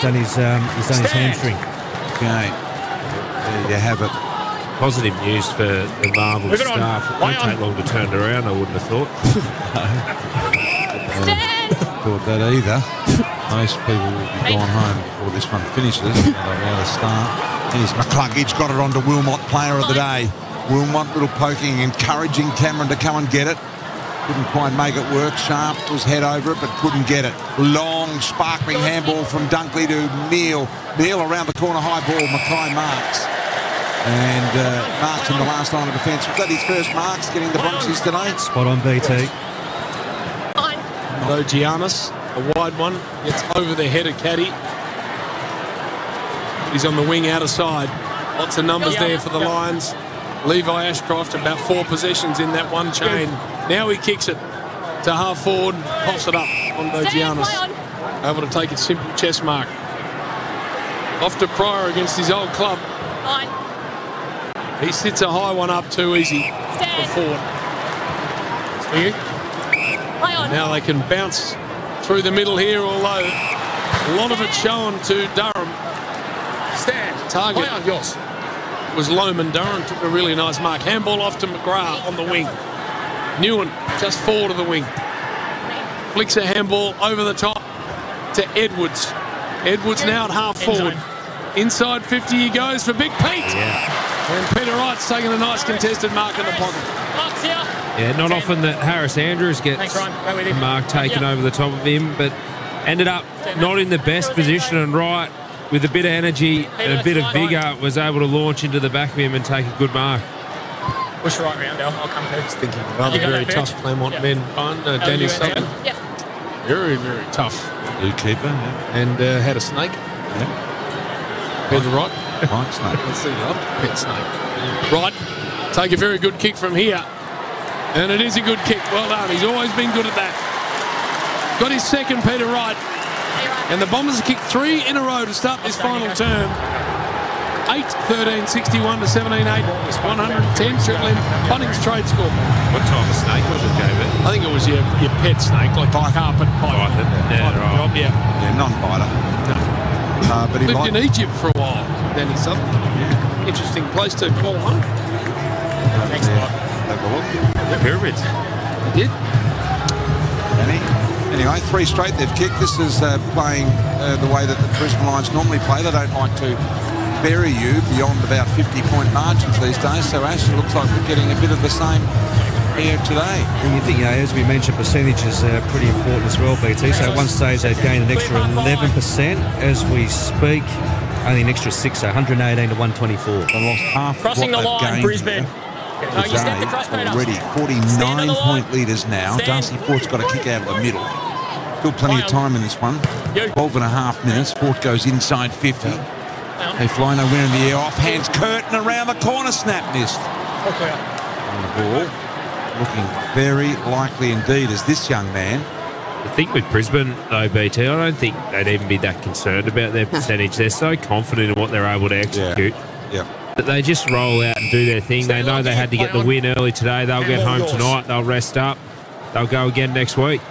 done his hamstring. Okay. There you have it. Positive news for the Marvel staff. It won't take long to turn it around, I wouldn't have thought. Thought that either. Most people will be gone home before this one finishes. They'll allow the start. Here's McCluggage, got it onto Wilmot, player of the day. Wilmot, little poking, encouraging Cameron to come and get it. Couldn't quite make it work. Sharp was head over it, but couldn't get it. Long, sparkling handball from Dunkley to Neil. Neil around the corner, high ball. Mackay marks. And marks in the last line of defence. Was that his first marks, getting the Bronxies today? Spot on, BT. Giannis, a wide one, gets over the head of Caddy. He's on the wing out of side. Lots of numbers there for the Lions. Levi Ashcroft, about 4 possessions in that one chain. Now he kicks it to half forward, pops it up on Giannis. Able to take a simple chest mark. Off to Pryor against his old club. He sits a high one up too easy for Ford. Now they can bounce through the middle here, although a lot of it shown to Durham. Target was Loman. Durham took a really nice mark. Handball off to McGrath on the wing. Newen just forward of the wing. Flicks a handball over the top to Edwards. Edwards now at half forward. Inside 50 he goes for Big Pete. And Peter Wright's taking a nice contested mark in the pocket. Yeah, not often that Harris Andrews gets a mark taken over the top of him, but ended up not in the best position, and Wright, with a bit of energy and a bit of vigour, was able to launch into the back of him and take a good mark. Push right round, Al. I'll come through. Thinking another very tough Claremont men on Danny Sutton. Very, very tough. Blue keeper, And had a snake. Peter Wright. White snake. Let's see, pet snake. Wright, take a very good kick from here. And it is a good kick. Well done. He's always been good at that. Got his second, Peter Wright. And the Bombers kicked 3 in a row to start this final term. 8-13, 61 to 17-8. 110 Triple M. Bunnings trade score. What type of snake was it, David? I think it was your pet snake, like a carpet python. Yeah, Yeah, non-biter. But he lived in Egypt for a while, Danny Southern. Yeah. Interesting place to call home. Thanks, have a look. The pyramids. He did. Anyway, 3 straight they've kicked. This is playing the way that the Brisbane Lions normally play. They don't like to bury you beyond about 50-point margins these days. So Ash, it looks like we're getting a bit of the same here today. And you think, as we mentioned, percentages are pretty important as well, BT. So at one stage they've gained an extra 11%. As we speak, only an extra 6, so 118 to 124. They lost half Crossing the what they've line, gained Brisbane. today You step the cross, Peter. already. 49-point leaders now. Darcy Fort's got a kick out of the middle. Still plenty of time in this one. 12 and a half minutes. Fort goes inside 50. They fly no winner in the air. Off hands Curtin around the corner. Snap missed. On the ball. Looking very likely indeed as this young man. I think with Brisbane, though, BT, I don't think they'd even be that concerned about their percentage. They're so confident in what they're able to execute. That they just roll out and do their thing. They know they had to get the win early today. They'll get home tonight. They'll rest up. They'll go again next week.